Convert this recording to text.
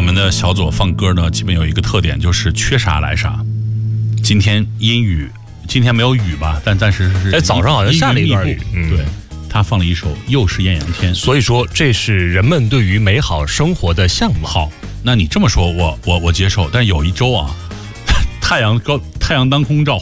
们的小左放歌呢，基本有一个特点，就是缺啥来啥。今天阴雨，今天没有雨吧？但暂时是。 早上好像下了一段雨。 对，他放了一首《又是艳阳天》， 所以说这是人们对于美好生活的向往。 好，那你这么说，我接受。但有一周啊，太阳当空照，